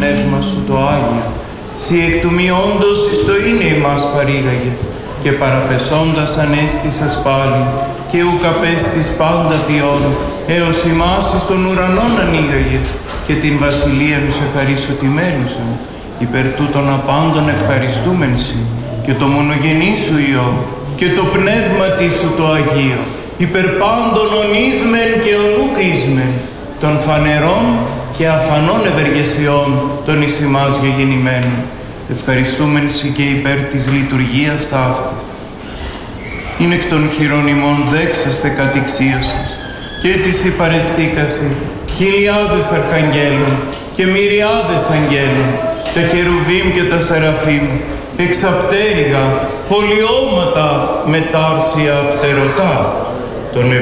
πνεύμα σου το Άγιο, σοι εκ του μη όντως εις το είναι ημάς παρήγαγες, και παραπεσώντας ανέστησας πάλι, και ουκ απέστης πάντα ποιόν, έως ημάς εις των ουρανών ανοίγαγες, και την βασιλείαν σου ευχαριστημένουσαν, υπερ τούτων απάντων ευχαριστούμεν σοι, και το μονογενή σου Υιό, και το πνεύμα σου το Αγίο, υπερ πάντων ονείσμεν και ονούκεισμεν, των φανερών και αφανών ευεργεσιών των εις ημάς γεγεννημένων. Ευχαριστούμεν σοι και υπέρ της λειτουργίας ταύτης. Είναι εκ των χειρών ημών δέξαστε κατηξίωσας, και της υπαρεστήκαση χιλιάδες αρχαγγέλων και μυριάδες αγγέλων, τα χερουβίμ και τα σεραφείμ, εξαπτέρυγα, πολιώματα μετάρσια πτερωτά, των